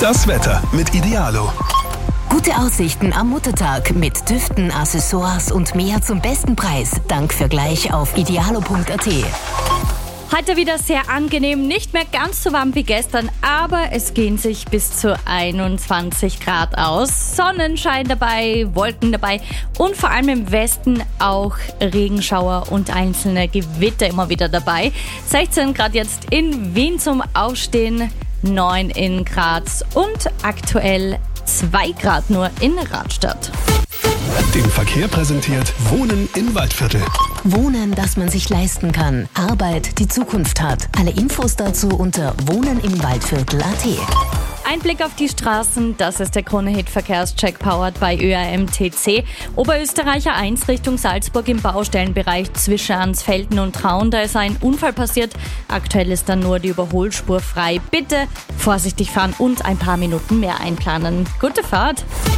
Das Wetter mit Idealo. Gute Aussichten am Muttertag mit Düften, Accessoires und mehr zum besten Preis. Dank Vergleich auf idealo.at. Heute wieder sehr angenehm, nicht mehr ganz so warm wie gestern, aber es gehen sich bis zu 21 Grad aus. Sonnenschein dabei, Wolken dabei und vor allem im Westen auch Regenschauer und einzelne Gewitter immer wieder dabei. 16 Grad jetzt in Wien zum Aufstehen, 9 in Graz und aktuell 2 Grad nur in Radstadt. Den Verkehr präsentiert Wohnen im Waldviertel. Wohnen, das man sich leisten kann. Arbeit, die Zukunft hat. Alle Infos dazu unter wohnenimwaldviertel.at. Ein Blick auf die Straßen, das ist der Krone-Hit-Verkehrscheck powered bei ÖAMTC. Oberösterreicher 1 Richtung Salzburg im Baustellenbereich zwischen Ansfelden und Traun. Da ist ein Unfall passiert. Aktuell ist dann nur die Überholspur frei. Bitte vorsichtig fahren und ein paar Minuten mehr einplanen. Gute Fahrt!